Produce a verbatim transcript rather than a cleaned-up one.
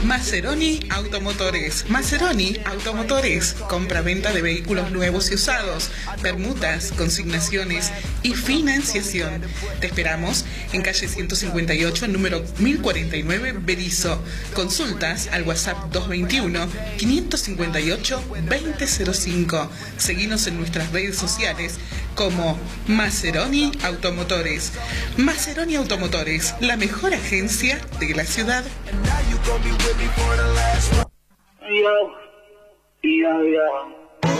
Maseroni Automotores. Maseroni Automotores. Compra-venta de vehículos nuevos y usados, permutas, consignaciones y financiación. Te esperamos en calle ciento cincuenta y ocho, número mil cuarenta y nueve, Berisso. Consultas al WhatsApp dos veintiuno, quinientos cincuenta y ocho, veinte cero cinco. Seguinos en nuestras redes sociales como Maseroni Automotores. Maseroni Automotores, la mejor agencia de la ciudad. Yo, yo, yo.